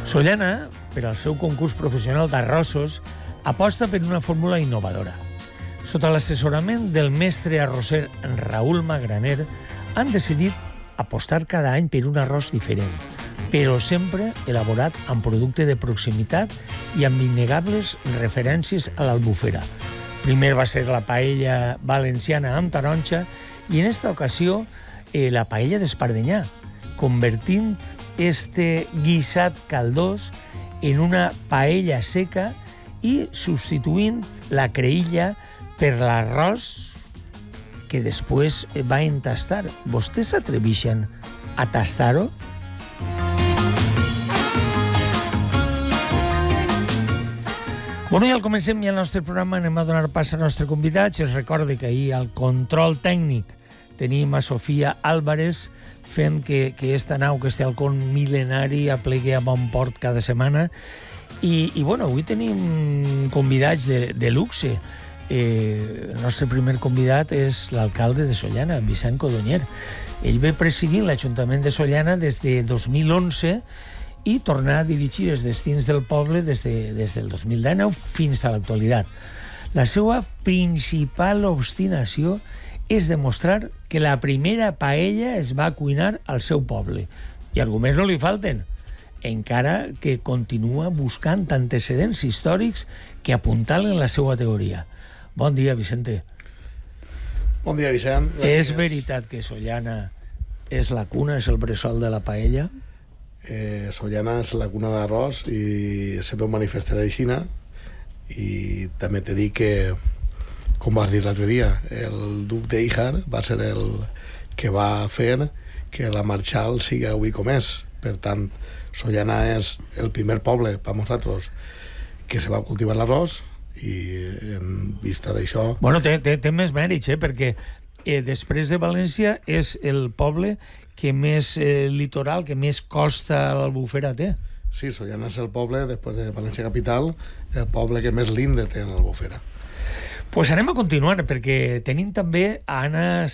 Sollana, per al seu concurs professional d'arrossos, aposta per una fórmula innovadora. Sota l'assessorament del mestre arrosser Raül Magraner, han decidit apostar cada any per un arròs diferent, però sempre elaborat amb producte de proximitat i amb innegables referències a l'Albufera. Primer va ser la paella valenciana amb taronja i en esta ocasió la paella d'Espardenyà, convertint este guisat caldós en una paella seca i substituint la creïlla per l'arròs que després va entastar. Vostès s'atreveixen a tastar-ho? Bueno, i al comencem ja el nostre programa, anem a donar pas al nostre convidat. Es recorda que ahir al control tècnic tenim a Sofia Álvarez fent que esta nau, que este halcón mil·lenari, aplegui a bon port cada setmana. I bueno, avui tenim convidats de luxe. El nostre primer convidat és l'alcalde de Sollana, Vicent Codonyer. Ell ve presidint l'Ajuntament de Sollana des de 2011 i tornar a dirigir els destins del poble des del 2019 fins a l'actualitat. La seva principal obstinació és demostrar que la primera paella es va cuinar al seu poble. I arguments no li falten, encara que continua buscant antecedents històrics que apuntalen la seva teoria. Bon dia, Vicente. Bon dia, Vicent. És veritat que Sollana és la cuna, és el bressol de la paella? Sollana és la cuna d'arròs i sempre ho manifestaré així. I també t'he dit que, com vas dir l'altre dia, el duc d'Eijar va ser el que va fer que la Marxal sigui avui com és. Per tant, Sollana és el primer poble per nosaltres que se va cultivar l'arròs i en vista d'això... Bueno, té més mèrits, perquè després de València és el poble que més litoral, que més costa a l'Albufera té. Sí, Sollana és el poble, després de València capital, el poble que més linde té en l'Albufera. Pues anem a continuar, perquè tenim també a Anna